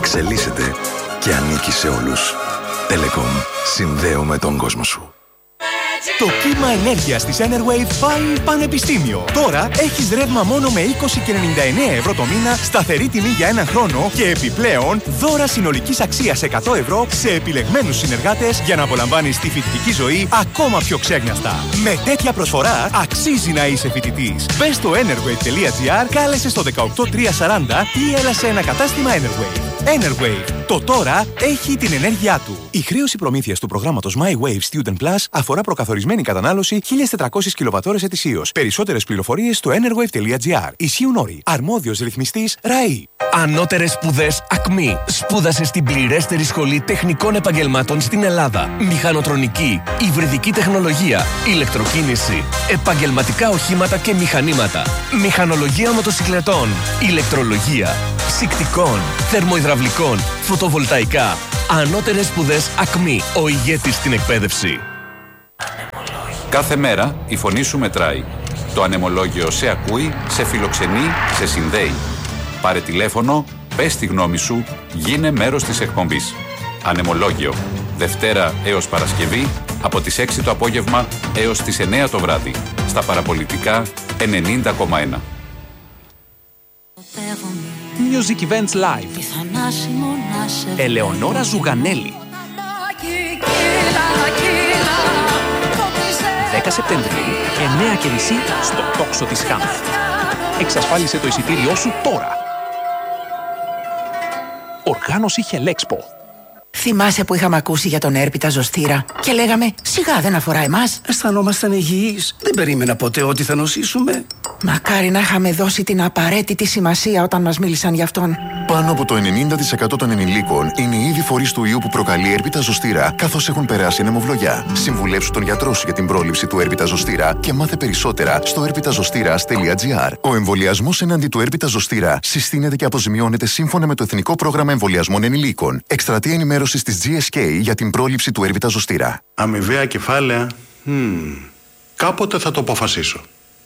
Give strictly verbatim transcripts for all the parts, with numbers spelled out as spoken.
εξελίσσεται και ανήκει σε όλους. Telecom. Συνδέουμε τον κόσμο σου. Το κύμα ενέργειας της Enerwave πάει πανεπιστήμιο. Τώρα έχεις ρεύμα μόνο με είκοσι και ενενήντα εννέα ευρώ το μήνα, σταθερή τιμή για έναν χρόνο και επιπλέον δώρα συνολικής αξίας εκατό ευρώ σε επιλεγμένους συνεργάτες για να απολαμβάνεις τη φοιτητική ζωή ακόμα πιο ξέγνιαστα. Με τέτοια προσφορά αξίζει να είσαι φοιτητής. Μπες στο enerwave τελεία gr, κάλεσε στο δεκαοκτώ τριακόσια σαράντα ή έλα σε ένα κατάστημα Enerwave. Enerwave. Το τώρα έχει την ενέργειά του. Η χρέωση προμήθειας του προγράμματος My Wave Student Plus αφορά προκαθορισμένη κατανάλωση χίλιες τετρακόσιες κιλοβατώρες ετησίως. Περισσότερες πληροφορίες στο enerwave τελεία gr. Ισχύουν όροι. Αρμόδιος ρυθμιστής ΡΑΗ. Ανώτερες σπουδές ΑΚΜΗ. Σπούδασε στην πληρέστερη σχολή τεχνικών επαγγελμάτων στην Ελλάδα. Μηχανοτρονική, υβριδική τεχνολογία, ηλεκτροκίνηση, επαγγελματικά οχήματα και μηχανήματα, μηχανολογία μοτοσυκλετών, ηλεκτρολογία, ψυκτικών, θερμοϊδραυλικών, φωτοβολταϊκά. Ανώτερες σπουδές ΑΚΜΗ. Ο ηγέτης στην εκπαίδευση. Κάθε μέρα η φωνή σου μετράει. Το ανεμολόγιο σε ακούει, σε φιλοξενεί, σε συνδέει. Πάρε τηλέφωνο, πες τη γνώμη σου, γίνε μέρος της εκπομπής. Ανεμολόγιο. Δευτέρα έως Παρασκευή, από τις έξι το απόγευμα έως τις εννέα το βράδυ. Στα παραπολιτικά ενενήντα κόμμα ένα. Music Events Live. Ελεονόρα Ζουγανέλη. δέκα Σεπτεμβρίου, εννέα και μισή στο τόξο της Χάμ. Εξασφάλισε το εισιτήριό σου τώρα. Οργάνωση Χελέξπο. Θυμάσαι που είχαμε ακούσει για τον έρπιτα ζωστήρα και λέγαμε σιγά δεν αφορά εμάς. Αισθανόμασταν υγιείς. Δεν περίμενα ποτέ ότι θα νοσήσουμε. Μακάρι να είχαμε δώσει την απαραίτητη σημασία όταν μας μίλησαν γι' αυτόν. Πάνω από το ενενήντα τοις εκατό των ενηλίκων είναι ήδη φορείς του ιού που προκαλεί έρπιτα ζωστήρα, καθώς έχουν περάσει ανεμοβλογιά. Συμβουλεύσου τον γιατρό σου για την πρόληψη του έρπιτα ζωστήρα και μάθε περισσότερα στο έρπιτα ζωστήρας τελεία gr. Ο εμβολιασμός εναντί του έρπιτα ζωστήρα συστήνεται και αποζημιώνεται σύμφωνα με το Εθνικό Πρόγραμμα Εμβολιασμών Ενηλίκων. Εκστρατεία ενημέρωσης της τζι ες κέι για την πρόληψη του έρπιτα ζωστήρα. Αμοιβαία κεφάλαια. Hmm. Κάποτε θα το αποφασίσω.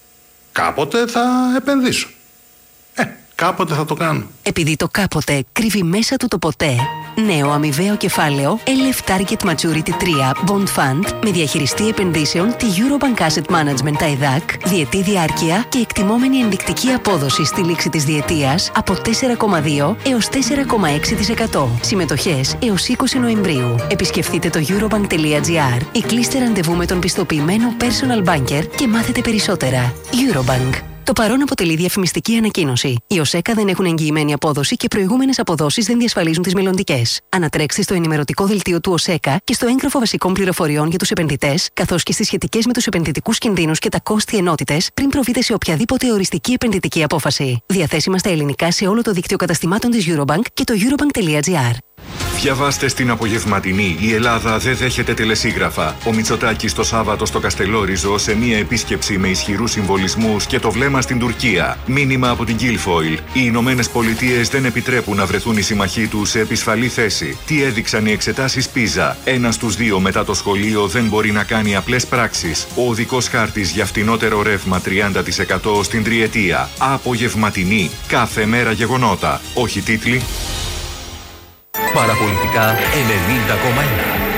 Κάποτε θα επενδύσω. Ε, κάποτε θα το κάνω. Επειδή το κάποτε κρύβει μέσα του το ποτέ, νέο αμοιβαίο κεφάλαιο ελ εφ Target Maturity τρία Bond Fund με διαχειριστή επενδύσεων τη Eurobank Asset Management άι δέι έι σι, διετή διάρκεια και εκτιμόμενη ενδεικτική απόδοση στη λήξη της διετίας από τέσσερα κόμμα δύο έως τέσσερα κόμμα έξι τοις εκατό. Συμμετοχές έως είκοσι Νοεμβρίου. Επισκεφτείτε το eurobank τελεία gr ή κλείστε ραντεβού με τον πιστοποιημένο personal banker και μάθετε περισσότερα. Eurobank. Το παρόν αποτελεί διαφημιστική ανακοίνωση. Οι ΟΣΕΚΑ δεν έχουν εγγυημένη απόδοση και προηγούμενες αποδόσεις δεν διασφαλίζουν τις μελλοντικές. Ανατρέξτε στο ενημερωτικό δελτίο του ΟΣΕΚΑ και στο έγγραφο βασικών πληροφοριών για τους επενδυτές, καθώς και στις σχετικές με τους επενδυτικούς κινδύνους και τα κόστη ενότητες, πριν προβείτε σε οποιαδήποτε οριστική επενδυτική απόφαση. Διαθέσιμα στα ελληνικά σε όλο το δίκτυο καταστημάτων της Eurobank και το eurobank τελεία gr. Διαβάστε στην απογευματινή. Η Ελλάδα δεν δέχεται τελεσίγραφα. Ο Μητσοτάκης το Σάββατο στο Καστελόριζο σε μία επίσκεψη με ισχυρούς συμβολισμούς και το βλέμμα στην Τουρκία. Μήνυμα από την Guilfoyle. Οι Ηνωμένες Πολιτείες δεν επιτρέπουν να βρεθούν οι συμμαχοί τους σε επισφαλή θέση. Τι έδειξαν οι εξετάσεις Πίζα. Ένας στους δύο μετά το σχολείο δεν μπορεί να κάνει απλές πράξεις. Ο οδικός χάρτης για φτηνότερο ρεύμα τριάντα τοις εκατό στην τριετία. Απογευματινή. Κάθε μέρα γεγονότα. Όχι τίτλοι. Παραπολιτικά ενενήντα κόμμα ένα.